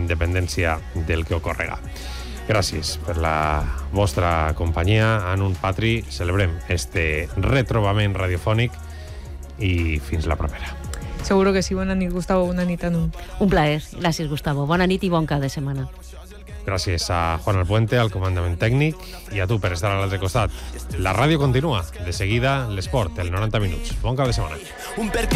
independència del que ocorrega. Gràcies per la vostra companyia. En un Patri celebrem este retrobament radiofònic i fins la propera. Seguro que sí. Bona nit, Gustavo. Bona nit, Anu. Un plaer. Gràcies, Gustavo. Bona nit i bon cap de setmana. Gràcies a Juan Alpuente, al comandament tècnic, i a tu per estar a l'altre costat. La ràdio continua. De seguida, l'esport, el 90 minuts. Bon cap de setmana.